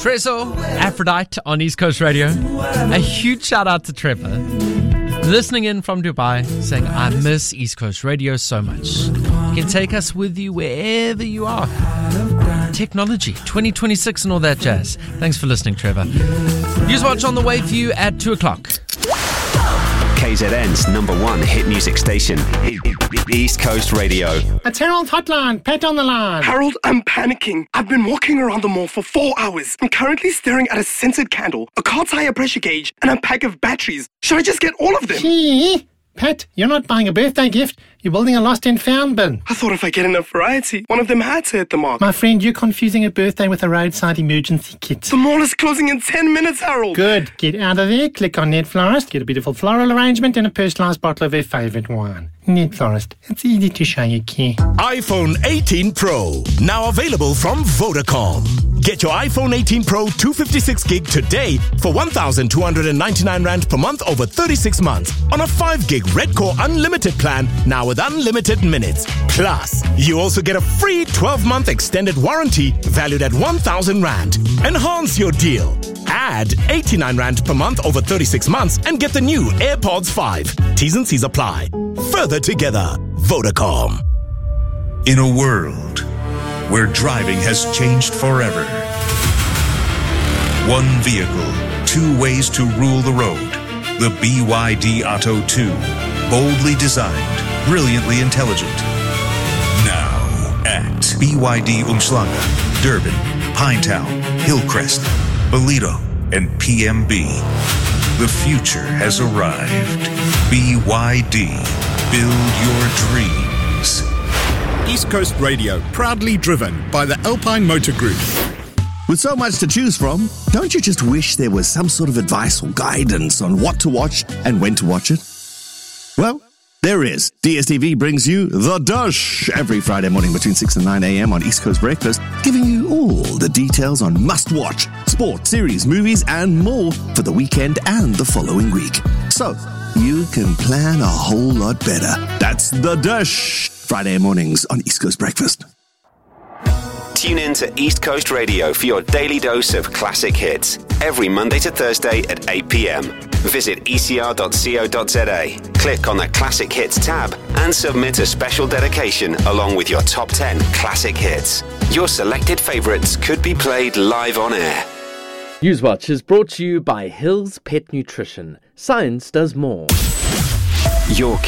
Tresor, Aphrodite on East Coast Radio. A huge shout out to Trevor, listening in from Dubai, saying, I miss East Coast Radio so much. You can take us with you wherever you are. Technology, 2026 and all that jazz. Thanks for listening, Trevor. Newswatch on the way for you at 2 o'clock. KZN's #1 hit music station, East Coast Radio. It's Harold Hotline, Pat on the line. Harold, I'm panicking. I've been walking around the mall for 4 hours. I'm currently staring at a scented candle, a car tire pressure gauge, and a pack of batteries. Should I just get all of them? Gee, Pat, you're not buying a birthday gift. You're building a lost and found bin. I thought if I get enough variety, one of them had to hit the mark. My friend, you're confusing a birthday with a roadside emergency kit. The mall is closing in 10 minutes, Harold. Good. Get out of there, click on Net Florist, get a beautiful floral arrangement and a personalised bottle of their favourite wine. Net Florist. It's easy to show you care. iPhone 18 Pro, now available from Vodacom. Get your iPhone 18 Pro 256 gig today for 1,299 Rand per month over 36 months on a 5 gig Red Core Unlimited plan, now with unlimited minutes. Plus, you also get a free 12-month extended warranty valued at 1,000 Rand. Enhance your deal. Add 89 Rand per month over 36 months and get the new AirPods 5. T's and C's apply. Further together, Vodacom. In a world where driving has changed forever, one vehicle, 2 ways to rule the road. The BYD Atto 2. Boldly designed, brilliantly intelligent. Now at BYD Umhlanga, Durban, Pinetown, Hillcrest, Ballito, and PMB. The future has arrived. BYD. Build your dreams. East Coast Radio, proudly driven by the Alpine Motor Group. With so much to choose from, don't you just wish there was some sort of advice or guidance on what to watch and when to watch it? Well, there is. DSTV brings you The Dush every Friday morning between 6 and 9 a.m. on East Coast Breakfast, giving you all the details on must-watch, sport, series, movies, and more for the weekend and the following week. So you can plan a whole lot better. That's The Dush, Friday mornings on East Coast Breakfast. Tune in to East Coast Radio for your daily dose of classic hits every Monday to Thursday at 8 p.m. Visit ecr.co.za, click on the Classic Hits tab, and submit a special dedication along with your top 10 classic hits. Your selected favourites could be played live on air. Newswatch is brought to you by Hills Pet Nutrition. Science does more. Your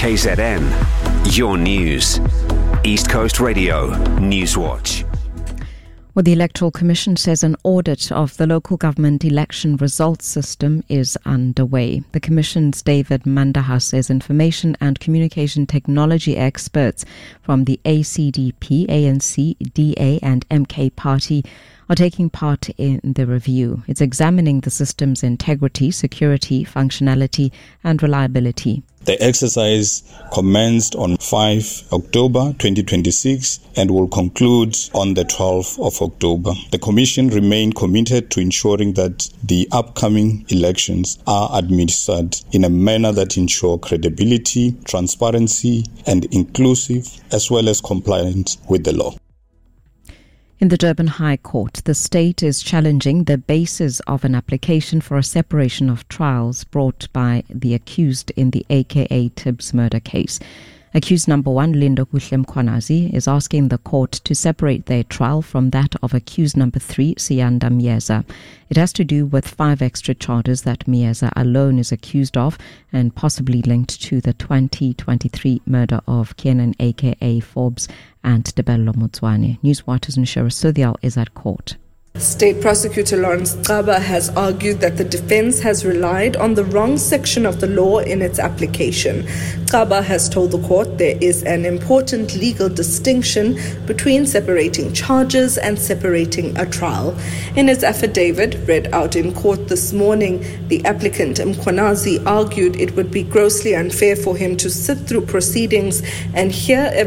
KZN, your news. East Coast Radio, Newswatch. Well, the Electoral Commission says an audit of the local government election results system is underway. The Commission's David Mandaha says information and communication technology experts from the ACDP, ANC, DA and MK party are taking part in the review. It's examining the system's integrity, security, functionality and reliability. The exercise commenced on 5 October 2026 and will conclude on the 12th of October. The Commission remain committed to ensuring that the upcoming elections are administered in a manner that ensure credibility, transparency and inclusive, as well as compliance with the law. In the Durban High Court, the state is challenging the basis of an application for a separation of trials brought by the accused in the AKA Tibbs murder case. Accused number 1, Lindo Kuhle Mkhwanazi, is asking the court to separate their trial from that of accused number 3, Siyanda Miyeza. It has to do with 5 extra charges that Miyeza alone is accused of and possibly linked to the 2023 murder of Kenan aka Forbes and Debello Motswane. Newswatch's Nshira Sudhyal is at court. State Prosecutor Lawrence Xaba has argued that the defense has relied on the wrong section of the law in its application. Xaba has told the court there is an important legal distinction between separating charges and separating a trial. In his affidavit, read out in court this morning, the applicant Mkhwanazi argued it would be grossly unfair for him to sit through proceedings and hear evidence